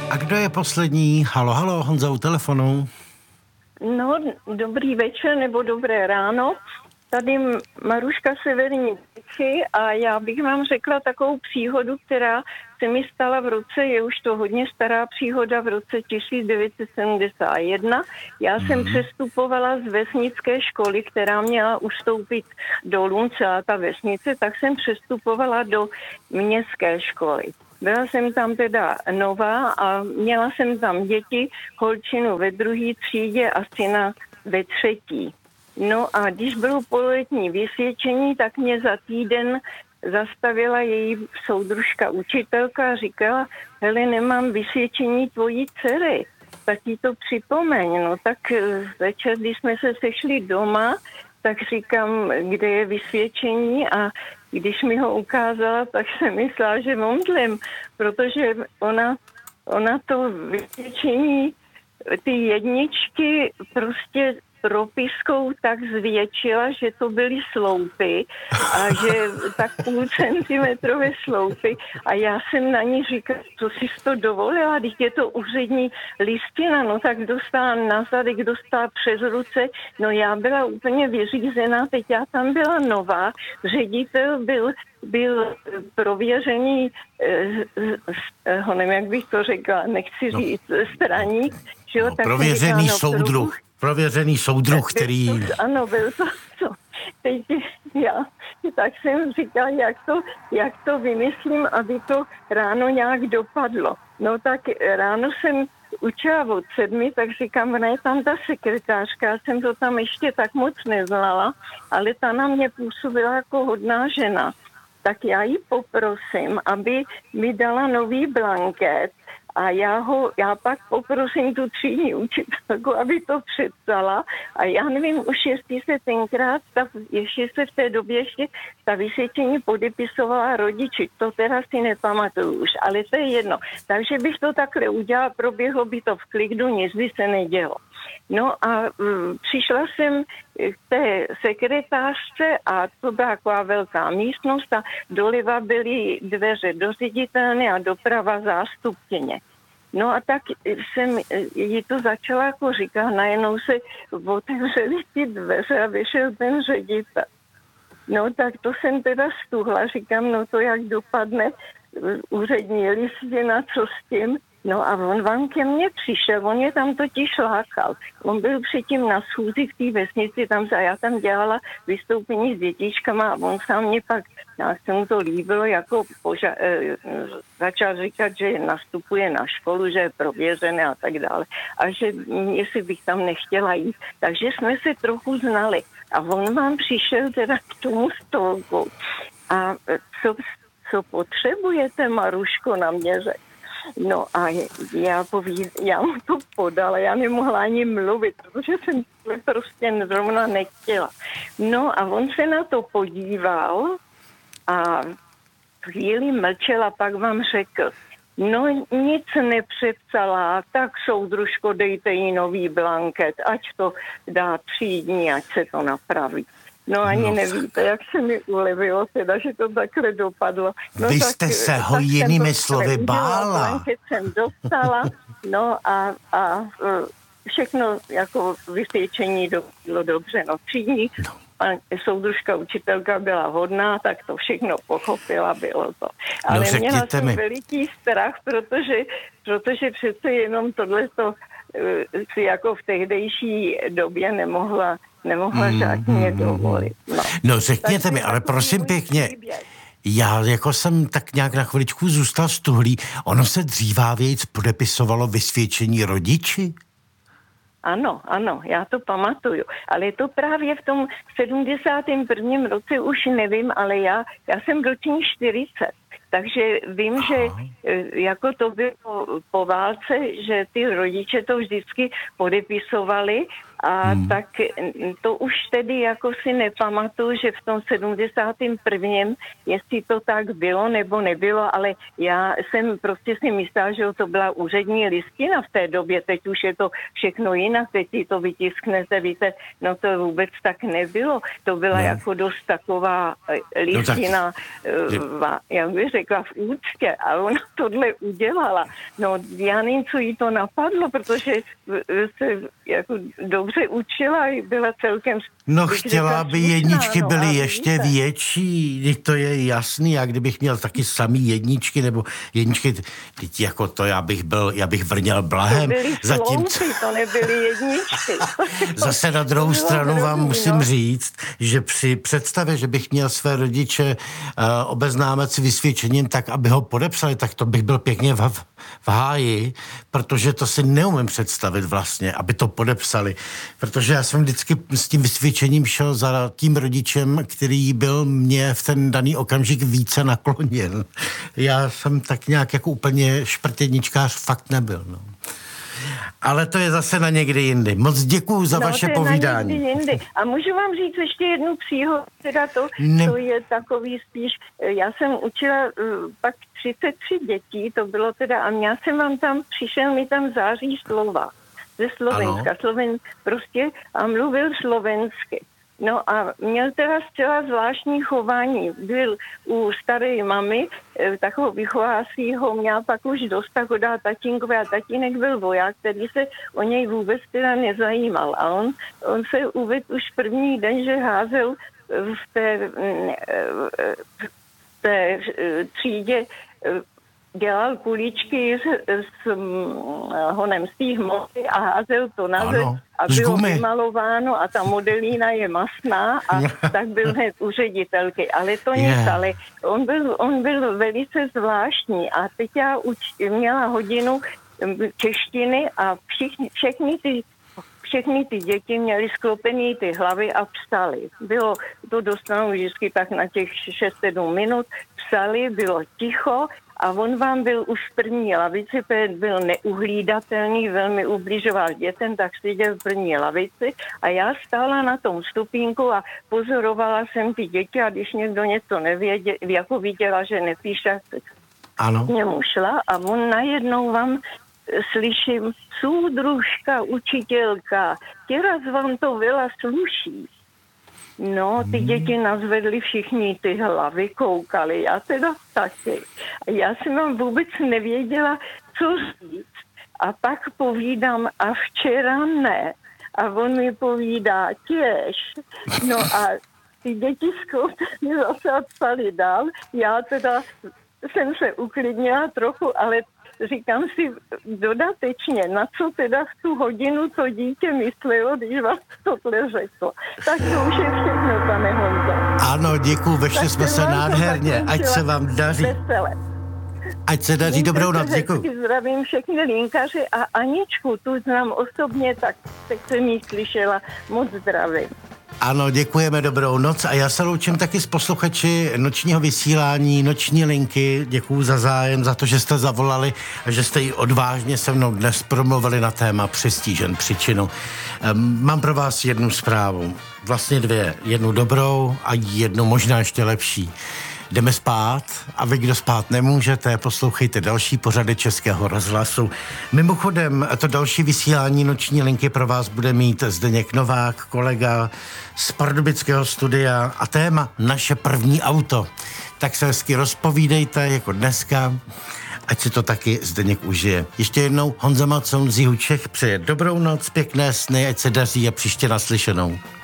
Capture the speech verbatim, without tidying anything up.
A kdo je poslední? Halo, halo, Honza u telefonu. No, dobrý večer nebo dobré ráno. Tady Maruška Severní Čechy a já bych vám řekla takovou příhodu, která se mi stala v roce, je už to hodně stará příhoda, v roce tisíc devět set sedmdesát jedna. Já jsem mm. přestupovala z vesnické školy, která měla ustoupit dolů, celá ta vesnice, tak jsem přestupovala do městské školy. Byla jsem tam teda nová a měla jsem tam děti, holčinu ve druhé třídě a syna ve třetí. No a když bylo pololetní vysvědčení, tak mě za týden zastavila její soudružka učitelka a říkala, hele, nemám vysvědčení tvojí dcery, tak jí to připomeň. No tak večer, když jsme se sešli doma, tak říkám, kde je vysvědčení a když mi ho ukázala, tak jsem myslela, že omdlem, protože ona, ona to vysvědčení, ty jedničky prostě propiskou tak zvětšila, že to byly sloupy a že tak půl centimetrové sloupy a já jsem na ní říkala, co jsi to dovolila, když je to úřední listina, no tak dostala na zadek, dostala přes ruce, no já byla úplně vyřízená, teď já tam byla nová, ředitel byl byl prověřený, eh, ho nevím, jak bych to řekla, nechci no. říct, straník, že jo, no, tak prověřený soudruh, prověřený soudruh, který... To, ano, byl to, to. Teď já, tak jsem říkala, jak to, jak to vymyslím, aby to ráno nějak dopadlo. No tak ráno jsem učila od sedmi, tak říkám, ne, tam ta sekretářka, já jsem to tam ještě tak moc neznala, ale ta na mě působila jako hodná žena. Tak já ji poprosím, aby mi dala nový blanket a já ho, já pak poprosím tu třídní učitelku, aby to přepsala a já nevím už, jestli se tenkrát, ta, ještě se v té době ještě ta vysvědčení podepisovala rodiči, to teda si nepamatuju už, ale to je jedno. Takže bych to takhle udělala, proběhlo by to v klidu, nic by se nedělo. No a um, přišla jsem k té sekretářce a to byla taková velká místnost a doleva byly dveře do ředitelny a doprava zástupkyně. No a tak jsem jí to začala jako říkat, najednou se otevřely ty dveře a vyšel ten ředitel. No tak to jsem teda stuhla, říkám, no to jak dopadne úřední listina, co s tím. No a on vám ke mně přišel, on je tam totiž lákal. On byl předtím na schůzi v té vesnici, tam a já tam dělala vystoupení s dětičkama a on sám mě pak, nás se mu to líbilo, jako poža- e, začal říkat, že nastupuje na školu, že je prověřené a tak dále. A že jestli bych tam nechtěla jít. Takže jsme se trochu znali. A on vám přišel teda k tomu stolku. A co, co potřebujete, Maruško, na mě řekl. No a já, poví, já mu to podala, já nemohla ani mluvit, protože jsem to prostě zrovna nechtěla. No a on se na to podíval a chvíli mlčel a pak vám řekl, no nic nepřepsala, tak soudružko, dejte jí nový blanket, ať to dá tři dní, ať se to napraví. No ani no. Nevíte, jak se mi ulevilo teda, že to takhle dopadlo. No, Vy tak, jste se ho jinými slovy bála. Blanket jsem dostala, no a, a všechno jako vysvědčení bylo dobře. No třídní no. soudružka, učitelka byla hodná, tak to všechno pochopila, bylo to. Ale no, měla jsem mi. veliký strach, protože, protože přece jenom tohleto si jako v tehdejší době nemohla nemohla žádně mm, dovolit. No, no řekněte tak mi, ale prosím pěkně, já jako jsem tak nějak na chviličku zůstal stuhlý, ono se dřívávějc podepisovalo vysvědčení rodiči? Ano, ano, já to pamatuju, ale je to právě v tom sedmdesátém prvním roce už nevím, ale já, já jsem ročník čtyřicet. Takže vím, Aha. že jako to bylo po válce, že ty rodiče to vždycky podepisovali a hmm. tak to už tedy jako si nepamatuju, že v tom sedmdesátém prvním jestli to tak bylo nebo nebylo, ale já jsem prostě si myslela, že to byla úřední listina v té době, teď už je to všechno jinak, teď si to vytisknete, víte, no to vůbec tak nebylo, to byla no. jako dost taková listina, no tak, jak bych řekla v úctě a ona tohle udělala. No já nevím, co jí to napadlo, protože se jako dobře učila a byla celkem... No chtěla, aby jedničky no, byly ještě víte. větší, to je jasný, já kdybych měl taky samý jedničky, nebo jedničky, teď jako to já bych byl, já bych vrněl blahem. To byly zatímco... sloupy, to nebyly jedničky. Zase na druhou stranu vám hrozný, musím no. říct, že při představě, že bych měl své rodiče uh, obeznámit s vysvědčením tak, aby ho podepsali, tak to bych byl pěkně v, v háji, protože to si neumím představit vlastně, aby to podepsali. Protože já jsem vždycky s tím vysvědčením šel za tím rodičem, který byl mě v ten daný okamžik více nakloněn. Já jsem tak nějak jako úplně šprtěničkář fakt nebyl, no. Ale to je zase na někdy jindy. Moc děkuju za no, vaše povídání. Jindy. A můžu vám říct ještě jednu příhodu, teda to, ne. to je takový spíš, já jsem učila uh, pak třicet tři dětí, to bylo teda, a já jsem vám tam, přišel mi tam září slova ze Slovenska, Sloven, prostě a mluvil slovensky. No a měl teda zcela zvláštní chování. Byl u staré mamy, takového vychovávacího, měl pak už dost, tak ho dá tatínkové a tatínek byl voják, který se o něj vůbec teda nezajímal. A on, on se uvedl už první den, že házel v té, v té třídě, dělal kuličky s, s honem z té hmoty a házel to na zem a bylo vymalováno a ta modelína je masná a tak byl hned u ředitelky. Ale to nic, yeah. ale on byl, on byl velice zvláštní a teď já uč, měla hodinu češtiny a všichni, všechny ty Všechny ty děti měly sklopený ty hlavy a psali. Bylo to dostanou vždycky tak na těch šest sedm minut. Psali, bylo ticho a on vám byl už v první lavici, byl neuhlídatelný, velmi ubližoval dětem, tak seděl v první lavici a já stála na tom stupínku a pozorovala jsem ty děti a když někdo něco nevěděl, jako viděla, že nepíše, ano. k němu šla a on najednou vám slyším, súdružka, učitelka, teraz vám to veľa sluší. No, ty děti nazvedli všichni ty hlavy, koukali, já teda taky. Já jsem vám vůbec nevěděla, co říct. A pak povídám, a včera ne. A on mi povídá, těž. No a ty děti skutečně zase psali dál. Já teda jsem se uklidnila trochu, ale říkám si dodatečně, na co teda v tu hodinu to dítě myslelo, když vám tohle řeklo. Tak to už je všechno, pane Honzo. Ano, děkuju, vešli jsme se nádherně, ať se vám daří. Vesele. Ať se daří, dobrou noc, děkuju. Zdravím všechny linkaři a Aničku, tu znám osobně, tak teď jsem jí slyšela, moc zdravím. Ano, děkujeme, dobrou noc a já se loučím taky s posluchači nočního vysílání, noční linky. Děkuju za zájem, za to, že jste zavolali a že jste ji odvážně se mnou dnes promluvili na téma přestížen příčinu. Mám pro vás jednu zprávu, vlastně dvě, jednu dobrou a jednu možná ještě lepší. Jdeme spát a vy, kdo spát nemůžete, poslouchejte další pořady Českého rozhlasu. Mimochodem, to další vysílání noční linky pro vás bude mít Zdeněk Novák, kolega z pardubického studia a téma Naše první auto. Tak se hezky rozpovídejte jako dneska, ať si to taky Zdeněk užije. Ještě jednou Honza Macon z Jihu Čech přeje dobrou noc, pěkné sny, ať se daří a příště naslyšenou.